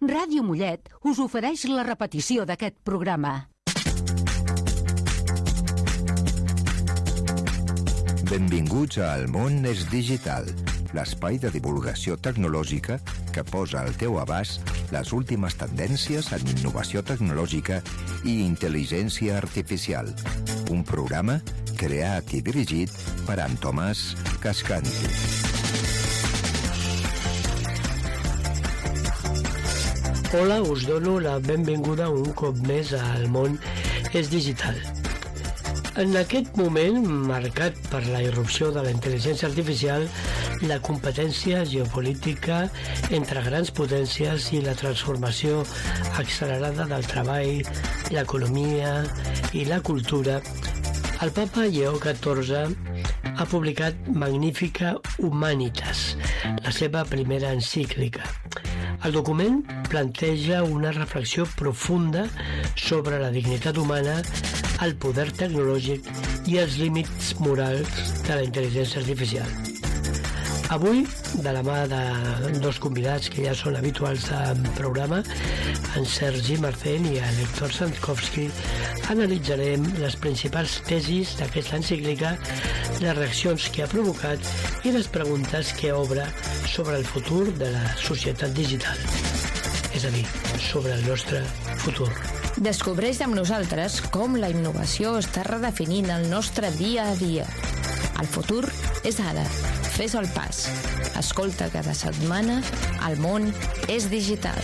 Ràdio Mollet us ofereix la repetició d'aquest programa. Benvinguts a El món és digital, l'espai de divulgació tecnològica que posa al teu abast les últimes tendències en innovació tecnològica i intel·ligència artificial. Un programa creat i dirigit per en Tomàs Cascanti. Hola, us dono la benvinguda un cop més al món és digital. En aquest moment, marcat per la irrupció de la intel·ligència artificial, la competència geopolítica entre grans potències i la transformació accelerada del treball, l'economia i la cultura, el papa Lleó XIV ha publicat Magnifica Humanitas, la seva primera encíclica. El document planteja una reflexió profunda sobre la dignitat humana, el poder tecnològic i els límits morals de la intel·ligència artificial. Avui, de la mà de dos convidats que ja són habituals del programa, en Sergi Marcén i en Héctor Sankowski, analitzarem les principals tesis d'aquesta encíclica, les reaccions que ha provocat i les preguntes que obre sobre el futur de la societat digital, és a dir, sobre el nostre futur. Descobreix amb nosaltres com la innovació està redefinint el nostre dia a dia. El futur és ara. Fes el pas. Escolta cada setmana El món és digital.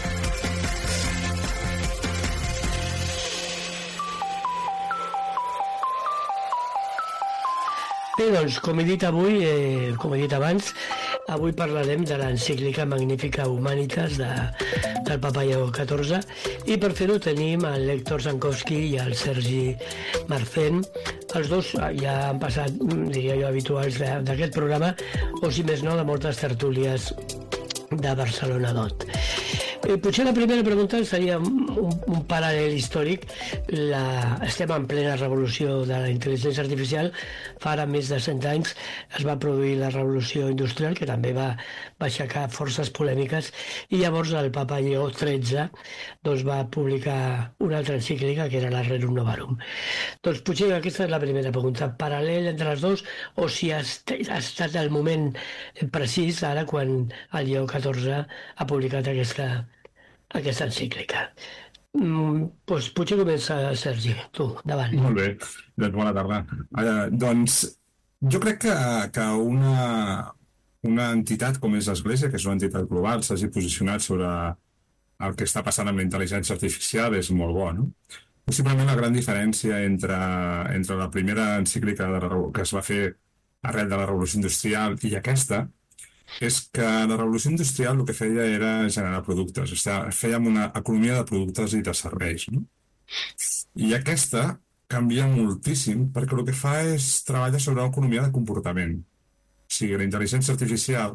Bé, doncs, com he dit abans, avui parlarem de l'encíclica Magnifica Humanitas del papa Lleó XIV i per fer-ho tenim el Héctor Sankowski i el Sergi Marcén. Els dos ja han passat, diria jo, habituals d'aquest programa, o si més no, de moltes tertúlies de Barcelona Dot. Potser la primera pregunta seria un paral·lel històric. Estem en plena revolució de la intel·ligència artificial. Fa ara més de 100 anys es va produir la revolució industrial, que també va aixecar forces polèmiques, i llavors el papa Lleó XIII va publicar una altra encíclica, que era la Rerum Novarum. Doncs potser aquesta és la primera pregunta. Paral·lel entre les dues, o si ha estat el moment precís ara quan el Lleó XIV ha publicat aquesta encíclica. Doncs potser comença, Sergi, tu, davant. Molt bé, doncs bona tarda. Doncs jo crec que una entitat com és l'Església, que és una entitat global, s'hagi posicionat sobre el que està passant amb la intel·ligència artificial és molt bo, no? Possiblement la gran diferència entre la primera encíclica que es va fer arrel de la revolució industrial i aquesta és que la revolució industrial el que feia era generar productes, o sigui, fèiem una economia de productes i de serveis, no? I aquesta canvia moltíssim perquè el que fa és treballar sobre una economia de comportament. O sigui, la intel·ligència artificial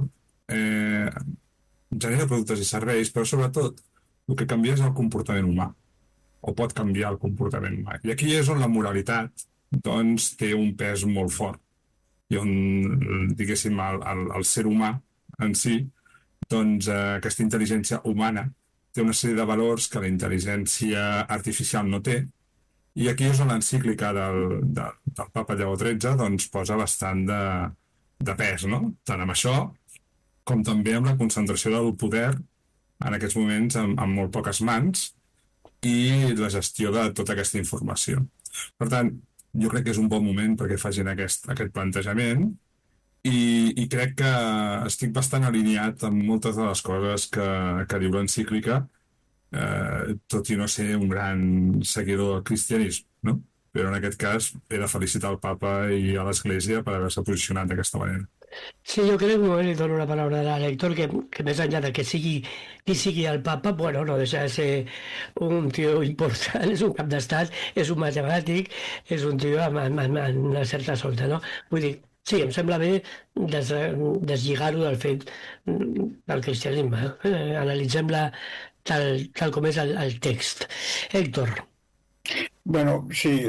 genera productes i serveis, però sobretot el que canvia és el comportament humà, o pot canviar el comportament humà. I aquí és on la moralitat doncs, té un pes molt fort. I on, diguéssim, el ser humà en si, doncs aquesta intel·ligència humana té una sèrie de valors que la intel·ligència artificial no té, i aquí és on l'encíclica del papa Lleó XIII doncs, posa bastant de pes, no? Tant amb això com també amb la concentració del poder en aquests moments en molt poques mans i la gestió de tota aquesta informació. Per tant, jo crec que és un bon moment perquè facin aquest plantejament i crec que estic bastant alineat amb moltes de les coses que diu l'encíclica, tot i no ser un gran seguidor del cristianisme, no? Però en aquest cas he de felicitar el papa i a l'Església per haver-se posicionat d'aquesta manera. Sí, jo crec que li dono la paraula a l'Héctor, que més enllà de que qui sigui el papa, bueno, no deixa de ser un tio important, és un cap d'estat, és un matemàtic, és un tio amb una certa solta, no? Vull dir, sí, em sembla bé deslligar-ho del fet del cristianisme. Analitzem-la tal com és el text. Héctor. Bueno, sí,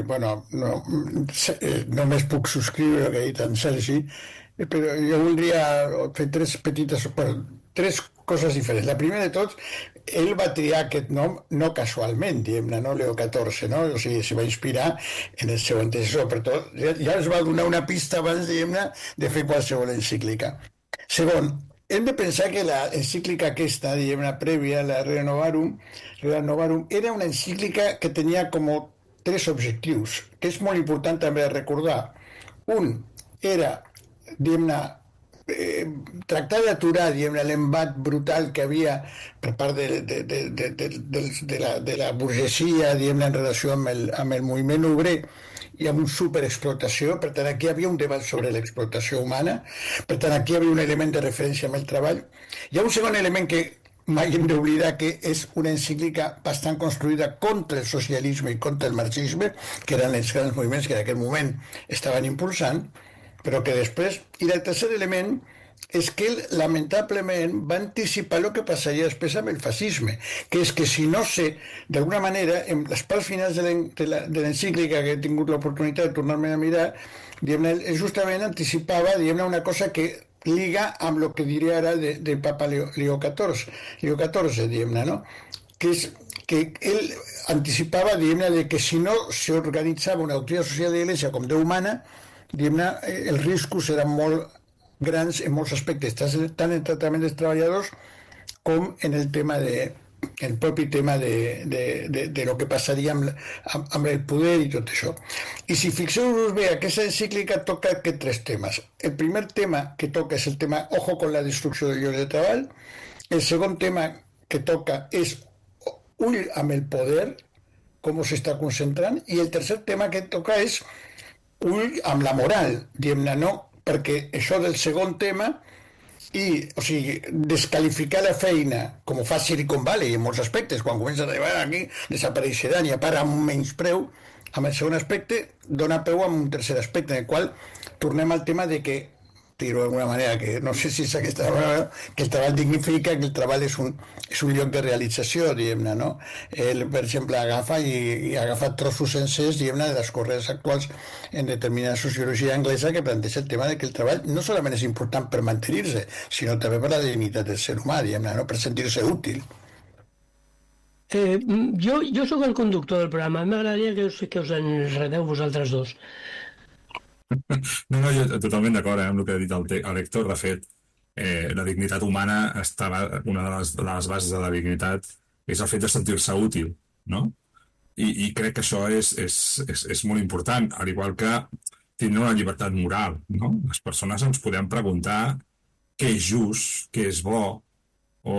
només puc subscriure el que ha dit en Sergi, però jo voldria fer tres coses diferents. La primera de tot, ell va triar aquest nom no casualment, diguem-ne, no? Leo XIV, no? O sigui, s'hi va inspirar en el seu antecessor, per tot. Ja es va donar una pista abans, diguem-ne, de fer qualsevol encíclica. Segon, hem de pensar que la encíclica aquesta, diguem-ne, prèvia, la Renovarum, era una encíclica que tenia com 3 objectius, que és molt important també recordar. Un era, diguem-ne, tractar d'aturar, diguem-ne, l'embat brutal que havia per part de la burgesia, diguem-ne, en relació amb el moviment obrer i amb una superexplotació. Per tant, aquí hi havia un debat sobre l'explotació humana. Per tant, aquí hi havia un element de referència amb el treball. Hi ha un segon element que mai hem d'oblidar, que és una encíclica bastant construïda contra el socialisme i contra el marxisme, que eren els grans moviments que en aquell moment estaven impulsant, però que després... I el tercer element és que ell, lamentablement, va anticipar el que passaria després amb el fascisme, que és que si no sé, d'alguna manera, en les parts finals de l'encíclica, que he tingut l'oportunitat de tornar-me a mirar, diguem-ne, justament anticipava, diguem-ne, una cosa que liga amb el que diré ara del papa Leo XIV, diguem-ne, no? Que és que ell anticipava, diguem-ne, de que si no s'organitzava una doctrina social de l'Església com Déu humana, diguem-ne, els riscos eren molt grans en molts aspectes, tant en el tractament dels treballadors com en el tema el propi tema de lo que passaria amb el poder i tot això. I si fixeu-vos bé, aquesta encíclica toca aquests 3 temes. El primer tema que toca és el tema ojo con la destrucció del lloc de treball. El segon tema que toca és ull amb el poder, com s'està concentrant, i el tercer tema que toca és ull amb la moral, diguem-ne, no? Perquè això del segon tema, o sigui, descalificar la feina, com ho fa Silicon Valley en molts aspectes, quan comença a arribar aquí, desapareixeran i a part amb un menyspreu, amb el segon aspecte, dona peu a un tercer aspecte, en el qual tornem al tema de que, dir-ho d'alguna manera, que no sé si és aquesta vegada, que el treball dignifica, que el treball és un lloc de realització, diguem-ne, no? Ell, per exemple, agafa i agafa trossos sencers, diguem-ne, de les corrents actuals en determinada sociologia anglesa que planteja el tema de que el treball no solament és important per mantenir-se, sinó també per la dignitat del ser humà, diguem-ne, no? Per sentir-se útil. Jo sóc el conductor del programa. M'agradaria que us enredeu vosaltres dos. No, jo totalment d'acord amb el que ha dit l'Héctor. De fet, la dignitat humana una de les bases de la dignitat és el fet de sentir-se útil, no? I crec que això és molt important, al igual que tindre una llibertat moral, no? Les persones ens podem preguntar què és just, què és bo, o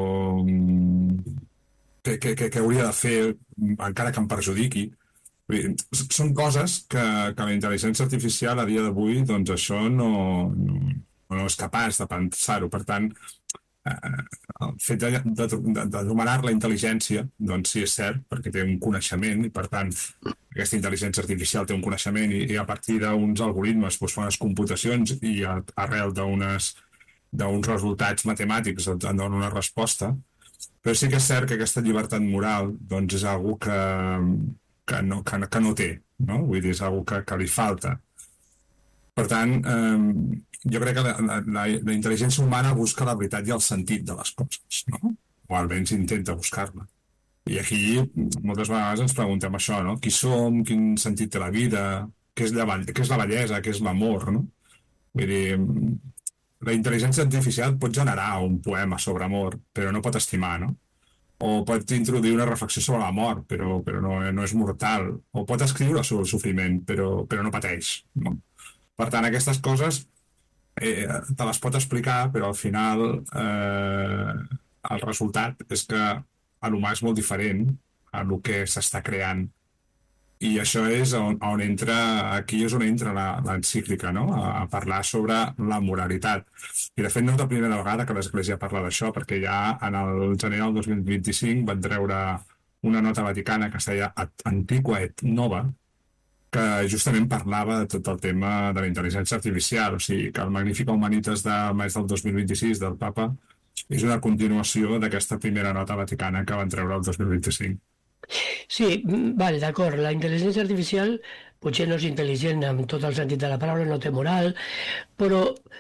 què hauria de fer encara que em perjudiqui. Són coses que la intel·ligència artificial a dia d'avui, doncs això no és capaç de pensar-ho. Per tant, el fet d'anomenar la intel·ligència, doncs sí és cert, perquè té un coneixement, i per tant aquesta intel·ligència artificial té un coneixement i a partir d'uns algoritmes fa unes computacions i arrel d'uns resultats matemàtics et dona una resposta. Però sí que és cert que aquesta llibertat moral doncs és algo que no té, no? Vull dir, és una cosa que li falta. Per tant, jo crec que la intel·ligència humana busca la veritat i el sentit de les coses, no? O almenys intenta buscar-la. I aquí moltes vegades ens preguntem això, no? Qui som, quin sentit té la vida, què és la bellesa, què és l'amor, no? Vull dir, la intel·ligència artificial pot generar un poema sobre amor, però no pot estimar, no? O pot introduir una reflexió sobre la mort, però no és mortal. O pot escriure sobre el sofriment, però no pateix, no? Per tant, aquestes coses te les pot explicar, però al final el resultat és que l'humà és molt diferent a el que s'està creant. I això és on entra, aquí és on entra l'encíclica, no? A parlar sobre la moralitat. I de fet no és la primera vegada que l'Església parla d'això, perquè ja en el gener del 2025 van treure una nota vaticana que es deia Antiqua et Nova, que justament parlava de tot el tema de la intel·ligència artificial. O sigui, que el Magnificat Humanitas de maig del 2026 del Papa és una continuació d'aquesta primera nota vaticana que van treure el 2025. Sí, vale, d'acord. La intel·ligència artificial potser no és intel·ligent en tot el sentit de la paraula, no té moral, però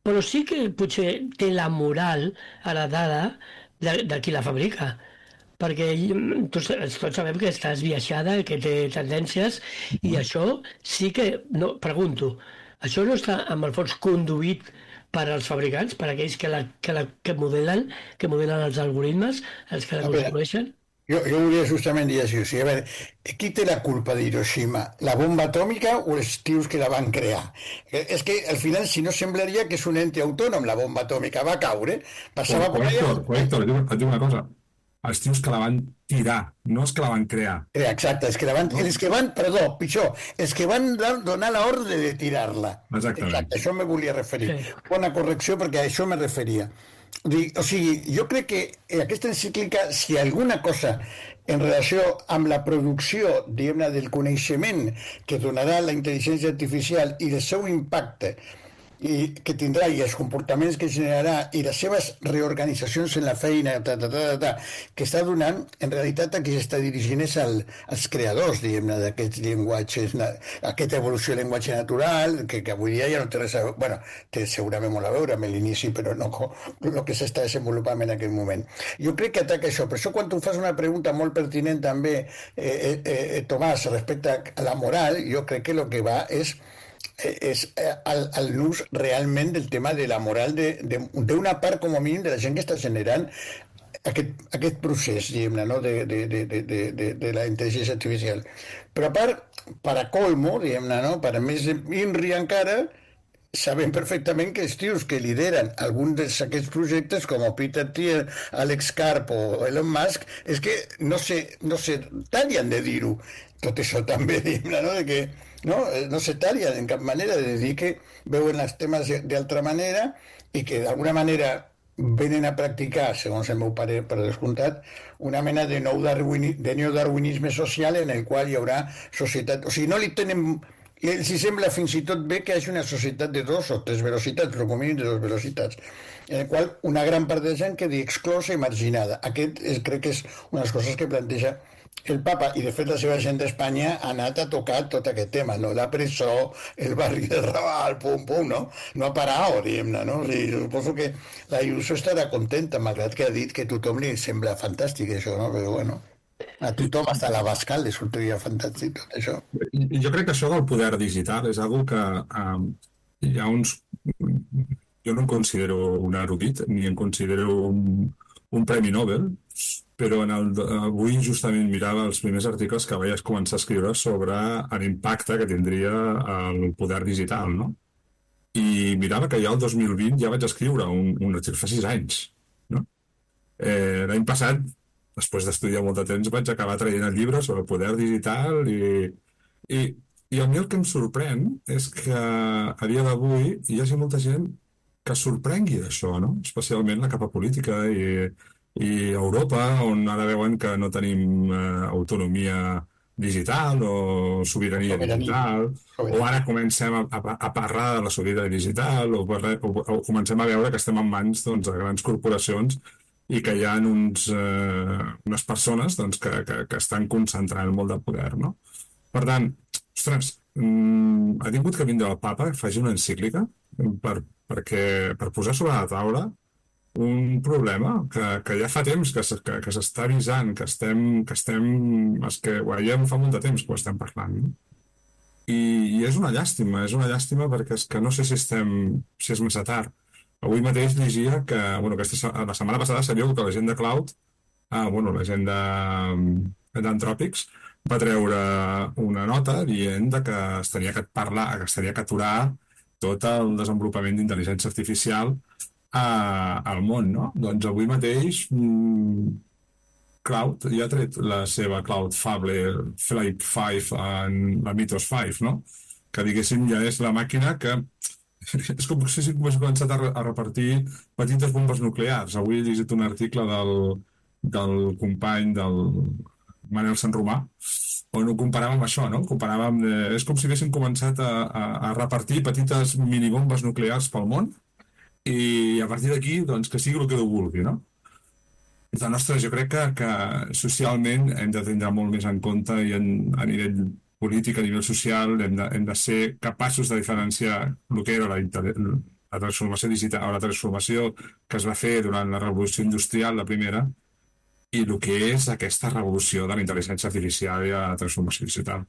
però sí que potser té la moral heredada de qui la fabrica. Perquè tots sabem que està esbiaixada, que té tendències, i això sí que, no, pregunto, això no està, en el fons, conduït per als fabricants, per aquells que modelen els algoritmes, els que la construeixen? Yo volia justament dir això. O sigui, a veure, qui té la culpa d'Hiroshima? La bomba atòmica o els tios que la van crear? És que al final, si no, semblaria que és un ente autònom. La bomba atòmica va caure, passava per allà... Héctor, et dic una cosa. Els tios que la van tirar, no els que la van crear. Exacte, pitjor, els que van donar l'ordre de tirar-la. Exactament. Exacte, això me volia referir. Sí. Bona correcció, perquè a això me referia. O sigui, jo crec que aquesta encíclica, si alguna cosa en relació amb la producció, diguem-ne, del coneixement que donarà la intel·ligència artificial i el seu impacte i que tindrà i els comportaments que generarà i les seves reorganitzacions en la feina que està donant, en realitat a qui s'està dirigint és als creadors, diguem-ne, d'aquests llenguatges, aquesta evolució del llenguatge natural, que avui dia ja no té res a veure, bueno, té segurament molt a veure amb l'inici, però no el que s'està desenvolupant en aquest moment. Jo crec que ataca això, per això quan tu fas una pregunta molt pertinent també, Tomàs, respecte a la moral, jo crec que el que va és al l'ús realment del tema de la moral d'una part, com a mínim, de la gent que està generant aquest procés, diguem-ne, no? de la intel·ligència artificial. Però a part, per a colmo, diguem-ne, no? Per a més INRI encara, sabem perfectament que els tios que lideren alguns d'aquests projectes, com Peter Thiel, Alex Karp o Elon Musk, és que no se tallen de dir-ho. Tot això també, diguem-ne, no? De que no se tallen en cap manera de dir que veuen els temes d'altra manera i que d'alguna manera venen a practicar, segons el meu pare, per descomptat, una mena de neodarwinisme social en el qual hi haurà societat... O sigui, no li tenen... Els sembla fins i tot bé que hi hagi una societat de 2 o 3 velocitats, però com a mínim de 2 velocitats, en el qual una gran part de la gent quedi exclosa i marginada. Crec que és una de les coses que planteja el papa, i de fet la seva gent d'Espanya ha anat a tocar tot aquest tema, no? La presó, el barri del Raval, no? No ha parat, diguem-ne, no? O sigui, suposo que la Ayuso estarà contenta, malgrat que ha dit que a tothom li sembla fantàstic això, no? Però bueno, a tothom, hasta la Bascal, li sortiria fantàstic tot això. Jo crec que això del poder digital és algo que hi ha uns... Jo no em considero un erudit, ni em considero un premi Nobel, però avui justament mirava els primers articles que vaig començar a escriure sobre l'impacte que tindria el poder digital, no? I mirava que ja el 2020 ja vaig escriure un article fa 6 anys, no? L'any passat, després d'estudiar molt de temps, vaig acabar traient el llibre sobre el poder digital i a mi el que em sorprèn és que a dia d'avui hi hagi molta gent que sorprengui d'això, no? Especialment la capa política i Europa, on ara veuen que no tenim autonomia digital o sobirania digital, o ara comencem a parlar de la sobirania digital, o comencem a veure que estem en mans de grans corporacions i que hi ha unes persones que estan concentrant molt de poder, no? Per tant, ostres, ha tingut que vindre el papa que faci una encíclica per posar sobre la taula un problema que ja fa temps que s'està avisant, que ho veiem fa molt de temps que ho estem parlant, no? I és una llàstima perquè és que no sé si és massa tard. Avui mateix llegia que, la setmana passada sabíeu que la gent de Cloud, la gent d'Anthropics, va treure una nota dient que es tenia que aturar tot el desenvolupament d'intel·ligència artificial al món, no? Doncs avui mateix Cloud ja ha tret la seva Cloud Fable Flight 5 en la Mythos 5, no? Que diguéssim ja és la màquina que és com si hagués començat a repartir petites bombes nuclears. Avui he llegit un article del company del Manel Sant Romà on ho comparàvem amb això, no? És com si haguéssim començat a repartir petites minibombes nuclears pel món i a partir d'aquí, doncs, que sigui el que Déu vulgui, no? Per tant, ostres, jo crec que socialment hem de tindre molt més en compte i a nivell polític, a nivell social, hem de ser capaços de diferenciar el que era la transformació digital, o la transformació que es va fer durant la revolució industrial, la primera, i el que és aquesta revolució de la intel·ligència artificial i la transformació digital.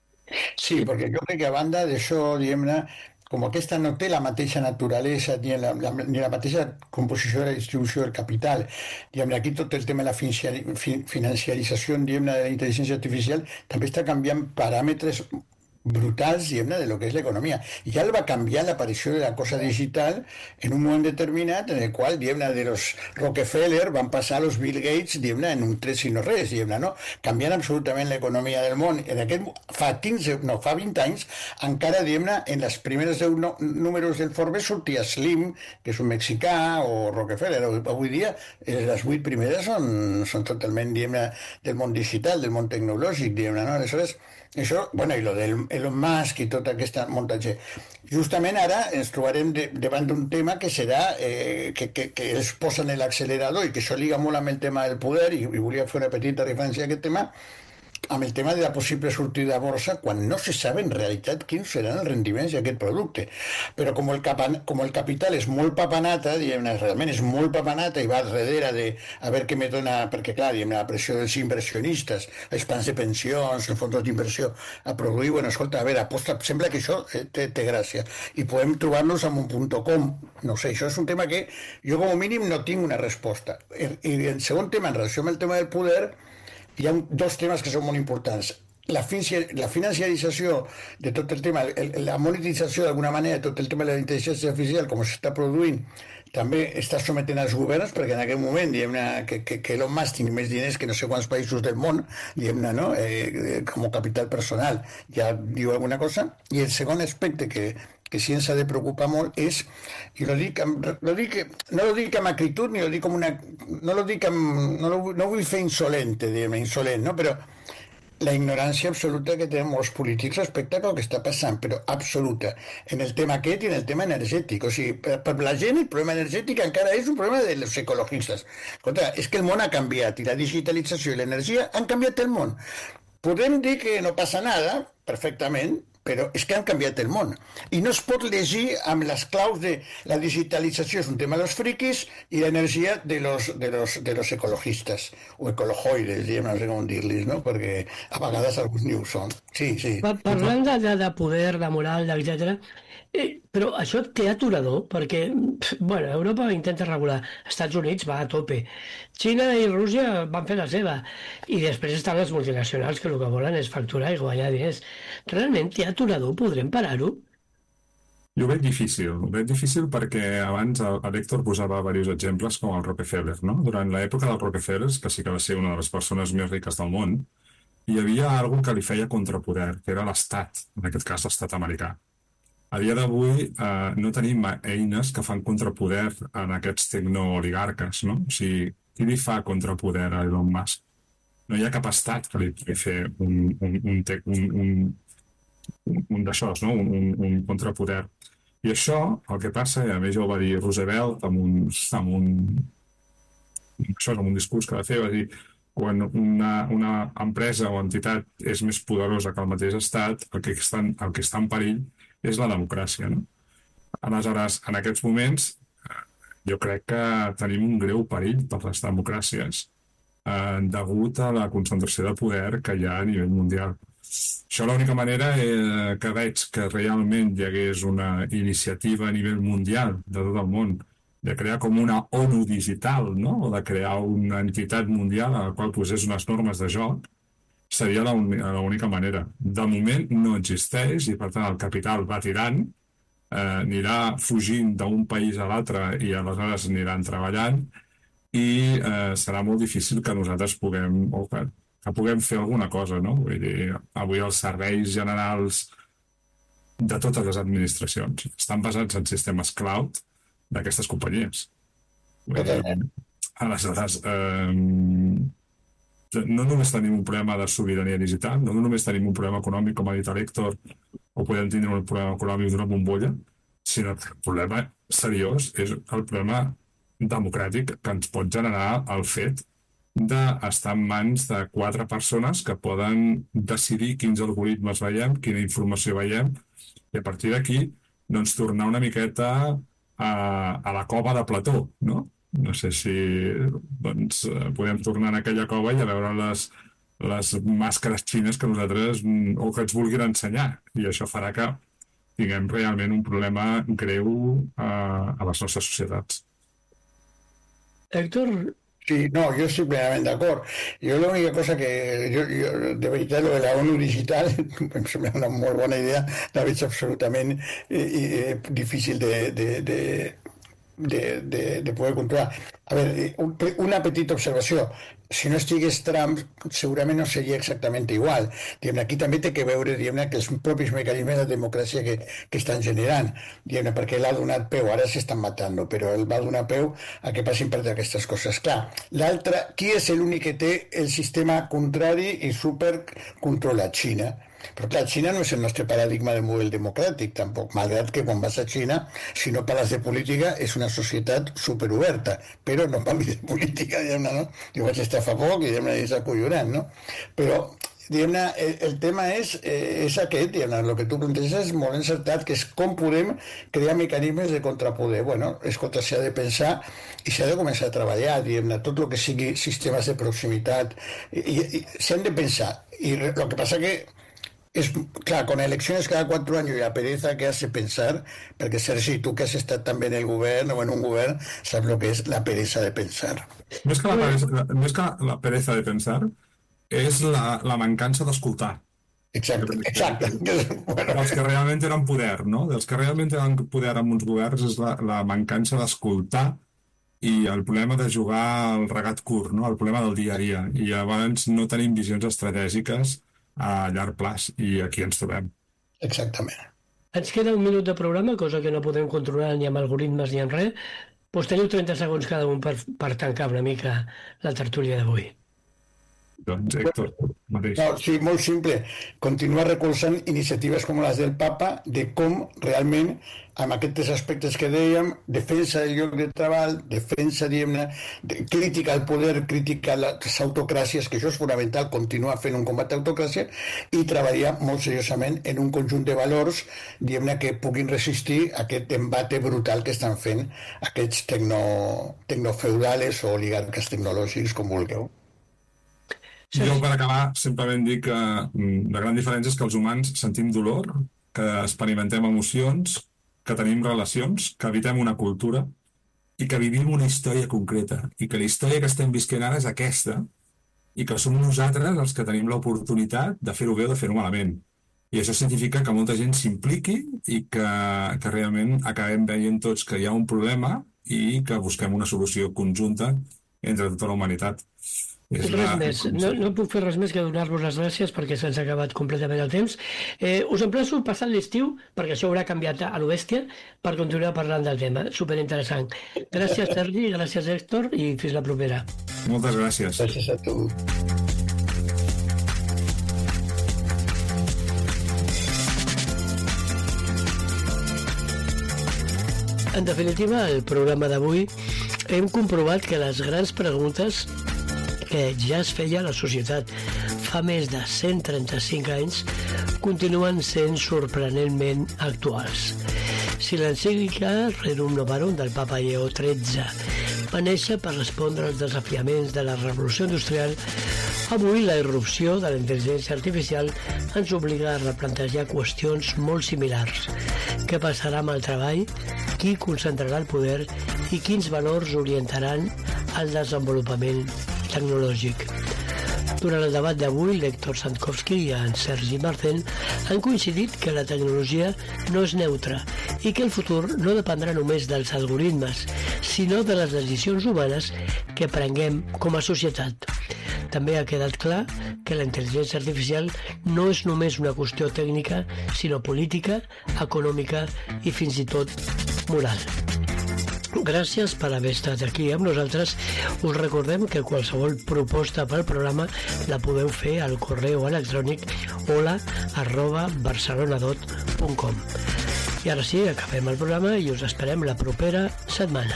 Sí, perquè jo crec que a banda d'això, diguem-ne, com aquesta no té la mateixa naturalesa ni la mateixa composició de la distribució del capital, diguem-ne, aquí tot el tema de la financiarització, diguem-ne, de la intel·ligència artificial també està canviant paràmetres brutals, diguem-ne, de lo que és l'economia. I ja el va canviar l'aparició de la cosa digital en un moment determinat en el qual, diguem-ne, de los Rockefeller van passar a los Bill Gates, diguem-ne, en un tres i no res, diguem-ne, no? Canviant absolutament l'economia del món. En aquest, fa 20 anys, encara, diguem-ne, en les primeres 10 números del Forbes sortia Slim, que és un mexicà, o Rockefeller. Avui dia, les 8 primeres són totalment, diguem-ne, del món digital, del món tecnològic, diguem-ne, no? Aleshores, això, bueno, i lo del Elon Musk i tota aquesta muntatge. Justament ara ens trobarem davant d'un tema que serà que ells posen l'accelerador i que això liga molt amb el tema del poder i volia fer una petita referència a aquest tema, amb el tema de la possible sortida a borsa quan no se sap en realitat quins seran els rendiments d'aquest producte. Però com el capital és molt papanata, diguem-ne, realment és molt papanata i va darrere de a veure què me dona, perquè clar, diguem-ne, la pressió dels inversionistes, els plans de pensions, els fons d'inversió a produir, bueno, escolta, a veure, aposta, sembla que això té gràcia. I podem trobar-nos amb un .com, no sé, això és un tema que jo com a mínim no tinc una resposta. I el segon tema, en relació amb el tema del poder, hi ha dos temes que són molt importants. La financiarització de tot el tema, la monetització d'alguna manera de tot el tema de la intel·ligència artificial, com s'està produint, també està sometent als governs, perquè en aquest moment, diguem-ne, que Elon Musk tingui més diners que no sé quants països del món, diguem-ne, no? Com a capital personal, ja diu alguna cosa. I el segon aspecte que sí ens ha de preocupar molt és, i no lo dic amb acritud, ni lo dic com una... No vull fer insolente, diguem-ne, insolent, no? Però la ignorància absoluta que tenen molts polítics respecte al que està passant, però absoluta, en el tema aquest i en el tema energètic. O sigui, per la gent el problema energètic encara és un problema dels ecologistes. Escolta, és que el món ha canviat i la digitalització i l'energia han canviat el món. Podem dir que no passa nada, perfectament, però és que han canviat el món. I no es pot llegir amb les claus de la digitalització és un tema dels friquis i l'energia de los ecologistes, o ecolojoides, no sé com dir-los, no? Perquè a vegades alguns ni ho són. Sí. Parlant de poder, de moral, etc. Però això té aturador, perquè bueno, Europa intenta regular, Estats Units va a tope, Xina i Rússia van fer la seva, i després estan les multinacionals que el que volen és facturar i guanyar diners. Realment té aturador, podrem parar-ho? Jo ho veig difícil perquè abans l'Héctor posava diversos exemples com el Rockefeller, no? Durant l'època dels Rockefellers, que sí que va ser una de les persones més riques del món, hi havia alguna que li feia contrapoder, que era l'Estat, en aquest cas l'Estat americà. A dia d'avui no tenim eines que fan contrapoder en aquests tecnooligarques, no? O sigui, qui li fa contrapoder a Elon Musk? No hi ha cap estat que li pugui fer un d'aixòs, no? Un contrapoder. I això, el que passa, i a més ja ho va dir Roosevelt amb un discurs que va fer, va dir quan una empresa o entitat és més poderosa que el mateix estat, el que està en perill és la democràcia, no? Aleshores, en aquests moments, jo crec que tenim un greu perill per les democràcies degut a la concentració de poder que hi ha a nivell mundial. Això l'única manera que veig que realment hi hagués una iniciativa a nivell mundial de tot el món de crear com una ONU digital, no? O de crear una entitat mundial a la qual posés unes normes de joc, seria l'única manera. De moment no existeix i per tant el capital va tirant, anirà fugint d'un país a l'altre i aleshores aniran treballant i serà molt difícil que nosaltres puguem fer alguna cosa, no? Vull dir, avui els serveis generals de totes les administracions estan basats en sistemes cloud d'aquestes companyies. Aleshores, no només tenim un problema de sobirania digital, no només tenim un problema econòmic, com ha dit l'Héctor, o podem tindre un problema econòmic d'una bombolla, sinó que el problema seriós és el problema democràtic que ens pot generar el fet d'estar en mans de 4 persones que poden decidir quins algoritmes veiem, quina informació veiem, i a partir d'aquí doncs, tornar una miqueta a la cova de Plató, no? No sé si podem tornar a aquella cova i a veure les màscares xines que nosaltres o que ens vulguin ensenyar, i això farà que tinguem realment un problema greu a les nostres societats. Héctor... Sí, no, yo estoy plenamente de acuerdo. Yo la única cosa que de verdad, lo de la ONU digital se me da una muy buena idea, la veig absolutament difícil de poder controlar. A veure, una petita observació. Si no estigués Trump, segurament no seria exactament igual. Aquí també té que veure que els propis mecanismes de democràcia que estan generant, perquè l'ha donat peu, ara s'estan matant, però el va donar peu a que passin per aquestes coses. Clar, l'altre, qui és l'únic que té el sistema contrari i supercontrolat? Xina. Però clar, Xina no és el nostre paradigma de model democràtic, tampoc, malgrat que quan vas a Xina, si no parles de política, és una societat superoberta, però no parlis de política, no? Jo vaig estar fa poc i és acollonant, no? Però, el tema és aquest, el que tu planteges és molt encertat, que és com podem crear mecanismes de contrapoder. Bueno, escolta, s'ha de pensar i s'ha de començar a treballar, tot el que sigui sistemes de proximitat, s'han de pensar. I el que passa que claro, con elecciones cada 4 años y la pereza que hace pensar, porque Sergi, tú que has estado también en el gobierno o en un gobierno, sabes lo que es la pereza de pensar. No és que la pereza de pensar, és la mancança d'escoltar. Exacte. Bueno. Dels que realment tenen poder, no? Dels que realment tenen poder amb uns governs és la mancança d'escoltar i el problema de jugar al regat curt, no? El problema del dia a dia. I llavors no tenim visions estratègiques a llarg plaç, i aquí ens trobem. Exactament. Ens queda 1 minut de programa, cosa que no podem controlar ni amb algoritmes ni amb res. Doncs teniu 30 segons cada un per tancar una mica la tertúlia d'avui. Doncs, Héctor, mateix. No, sí, molt simple. Continuar recolzant iniciatives com les del Papa de com realment, amb aquests aspectes que dèiem, defensa del lloc de treball, defensa, crítica al poder, crítica a les autocràcies, que això és fonamental, continuar fent un combat d'autocràcia, i treballar molt seriosament en un conjunt de valors, que puguin resistir a aquest embate brutal que estan fent aquests tecnofeudales o oligarques tecnològics, com vulgueu. Jo, per acabar, simplement dic que la gran diferència és que els humans sentim dolor, que experimentem emocions, que tenim relacions, que habitem una cultura i que vivim una història concreta. I que la història que estem visquent ara és aquesta i que som nosaltres els que tenim l'oportunitat de fer-ho bé o de fer-ho malament. I això significa que molta gent s'impliqui i que realment acabem veient tots que hi ha un problema i que busquem una solució conjunta entre tota la humanitat. Res més. No puc fer res més que donar-vos les gràcies perquè se'ns ha acabat completament el temps. Us emplaço passant l'estiu, perquè això haurà canviat a lo bèstia, per continuar parlant del tema. Superinteressant. Gràcies, Sergi, gràcies, Héctor, i fins la propera. Moltes gràcies. Gràcies a tu. En definitiva, el programa d'avui hem comprovat que les grans preguntes que ja es feia a la societat fa més de 135 anys continuen sent sorprenentment actuals. Si l'encíclica Rerum Novarum del Papa Lleó XIII va néixer per respondre als desafiaments de la revolució industrial, avui la irrupció de la intel·ligència artificial ens obliga a replantejar qüestions molt similars. Què passarà amb el treball? Qui concentrarà el poder? I quins valors orientaran el desenvolupament tecnològic? Durant el debat d'avui, l'Héctor Santkovski i en Sergi Marcén han coincidit que la tecnologia no és neutra i que el futur no dependrà només dels algoritmes, sinó de les decisions humanes que prenguem com a societat. També ha quedat clar que la intel·ligència artificial no és només una qüestió tècnica, sinó política, econòmica i fins i tot moral. Gràcies per haver estat aquí amb nosaltres. Us recordem que qualsevol proposta pel programa la podeu fer al correu electrònic hola@barcelonadot.com. I ara sí, acabem el programa i us esperem la propera setmana.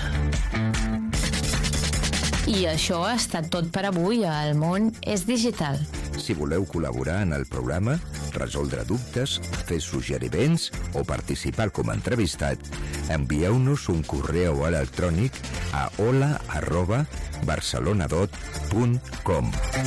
I això ha estat tot per avui a El Món és Digital. Si voleu col·laborar en el programa, resoldre dubtes, fer suggeriments o participar com a entrevistat, envieu-nos un correu electrònic a hola@barcelonadot.com.